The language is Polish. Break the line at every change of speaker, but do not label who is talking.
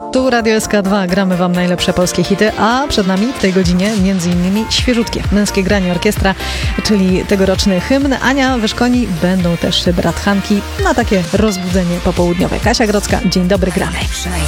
Tu Radio SK2, gramy Wam najlepsze polskie hity, a przed nami w tej godzinie m.in. świeżutkie Męskie Granie Orkiestra, czyli tegoroczny hymn. Ania Wyszkoni, będą też bratchanki na takie rozbudzenie popołudniowe. Kasia Grodzka, dzień dobry, gramy.